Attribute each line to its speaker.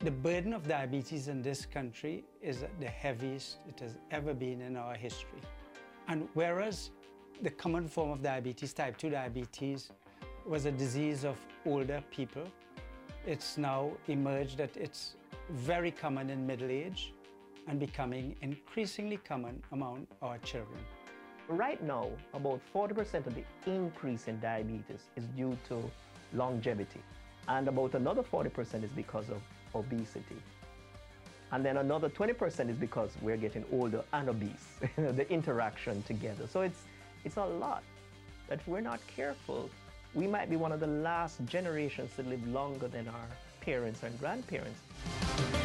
Speaker 1: The burden of diabetes in this country is the heaviest it has ever been in our history. And whereas the common form of diabetes, type 2 diabetes, was a disease of older people, it's now emerged that it's very common in middle age and becoming increasingly common among our children.
Speaker 2: Right now, about 40% of the increase in diabetes is due to longevity, and about another 40% is because of obesity. And then another 20% is because we're getting older and obese, the interaction together. So it's a lot. That if we're not careful, we might be one of the last generations to live longer than our parents and grandparents.